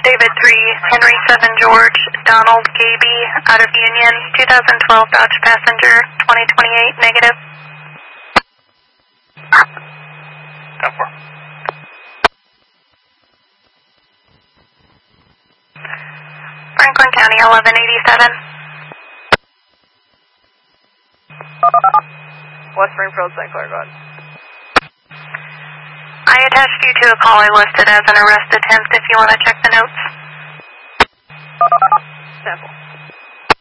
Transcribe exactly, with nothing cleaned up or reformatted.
David three, Henry seven George, Donald Gaby, out of Union, two thousand twelve Dodge Passenger, twenty twenty-eight, negative. ten four. Franklin County, eleven eighty-seven. West Springfield, Saint Clair, go ahead. I attached you to a call I listed as an arrest attempt if you want to check the notes. Sample.